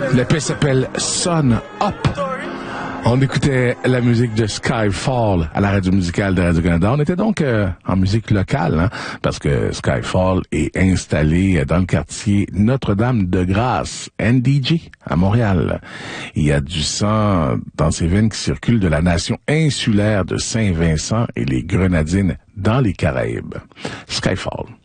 L'épée s'appelle Sun Up. On écoutait la musique de Skyfall à la radio musicale de Radio-Canada. On était donc en musique locale, hein, parce que Skyfall est installé dans le quartier Notre-Dame-de-Grâce, NDG, à Montréal. Il y a du sang dans ces veines qui circulent de la nation insulaire de Saint-Vincent et les Grenadines dans les Caraïbes. Skyfall.